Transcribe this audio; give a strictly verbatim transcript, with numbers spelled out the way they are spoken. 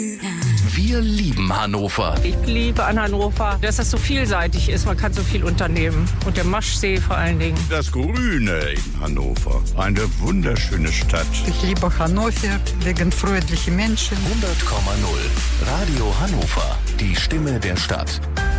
Wir lieben Hannover. Ich liebe an Hannover, dass das so vielseitig ist. Man kann so viel unternehmen. Und der Maschsee vor allen Dingen. Das Grüne in Hannover. Eine wunderschöne Stadt. Ich liebe Hannover wegen freundlichen Menschen. hundert Komma null. Radio Hannover. Die Stimme der Stadt.